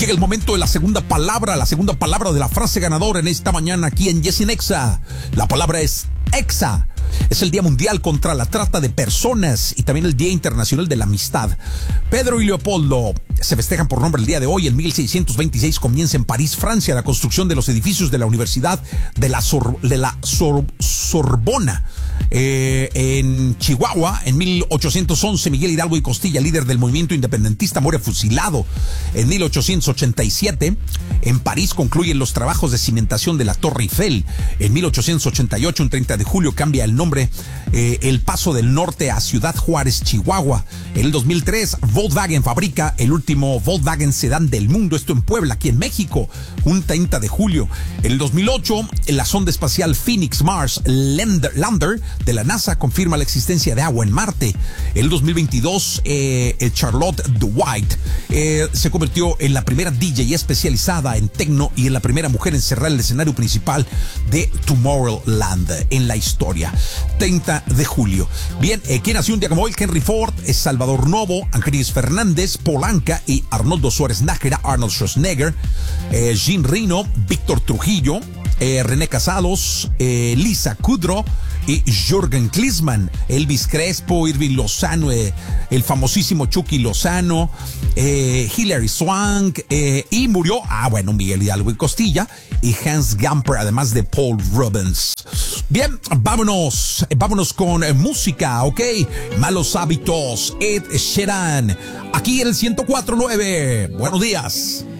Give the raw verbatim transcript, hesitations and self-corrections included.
Llega el momento de la segunda palabra, la segunda palabra de la frase ganadora en esta mañana aquí en Yes in Exa. La palabra es Exa. Es el Día Mundial contra la Trata de Personas y también el Día Internacional de la Amistad. Pedro y Leopoldo se festejan por nombre el día de hoy. En mil seiscientos veintiséis comienza en París, Francia, la construcción de los edificios de la Universidad de la, Sor, de la Sor, Sorbona. Eh, en Chihuahua, en mil ochocientos once, Miguel Hidalgo y Costilla, líder del movimiento independentista, muere fusilado. En mil ochocientos ochenta y siete, en París concluyen los trabajos de cimentación de la Torre Eiffel. En mil ochocientos ochenta y ocho, un treinta de julio, cambia el nombre eh, El Paso del Norte a Ciudad Juárez, Chihuahua. En el dos mil tres, Volkswagen fabrica el último Volkswagen sedán del mundo, esto en Puebla, aquí en México, un treinta de julio. En el dos mil ocho, la sonda espacial Phoenix Mars Lander, Lander de la NASA confirma la existencia de agua en Marte. En el dos mil veintidós, eh, Charlotte Dwight eh, se convirtió en la primera D J especializada en techno y en la primera mujer en cerrar el escenario principal de Tomorrowland en la historia. treinta de julio. Bien, eh, ¿quién nació un día como hoy? Henry Ford, Salvador Novo, Ángeles Fernández, Polanca y Arnoldo Suárez Nájera, Arnold Schwarzenegger, eh, Jean Reno, Víctor Trujillo, eh, René Casados, eh, Lisa Kudrow y Jürgen Klinsmann, Elvis Crespo, Irving Lozano, eh, el famosísimo Chucky Lozano, eh, Hilary Swank, eh, y murió, ah bueno, Miguel Hidalgo y Costilla y Hans Gamper, además de Paul Rubens. Bien, vámonos, vámonos con eh, música, ¿ok? Malos Hábitos, Ed Sheeran, aquí en el ciento cuatro punto nueve. Buenos días.